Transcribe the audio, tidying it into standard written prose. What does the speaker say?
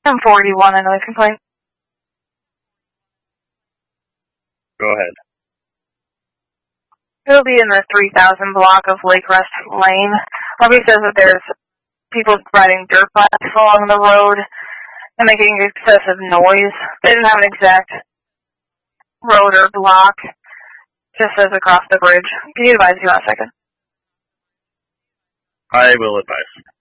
I'm 41, a noise complaint. Go ahead. It'll be in the 3000 block of Lake Rest Lane. Harvey says that there's people riding dirt bikes along the road and making excessive noise. They didn't have an exact road or block. Just says across the bridge. Can you advise you on a second? I will advise.